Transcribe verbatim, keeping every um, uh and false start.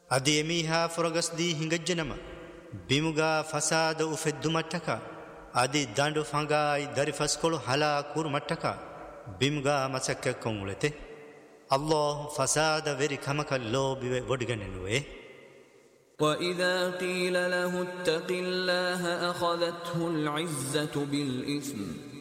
ಅದಿ ಎಮೀಹಾ ಫುರಗಸ್ದಿ ಹಿಂಗಜ್ಜನಮ ಬಿಮುಗಾ ಫಸಾದ ಉಫೆದ್ದು ಮಟ್ಟಕ ಅದಿ ದಂಡು ಫಂಗಾಯಿ ದರಿ ಫಸ್ಕೊಳು ಹಲಾ ಕೂರು ಮಟ್ಟಕ ಬಿಮುಗಾ ಮಸಕ್ಕ ಕೊಂಗುಳೆತೆ ಅಲ್ಲಾಹ್ ಫಸಾದ ವೆರಿ ಕಮಕಲ್ಲೋ ಬಿವೆ ಒಡ್ಗನೆನುವೆ. وَإِذَا قِيلَ لَهُ اتَّقِ اللَّهَ أَخَذَتْهُ الْعِزَّةُ بِالْإِثْمِ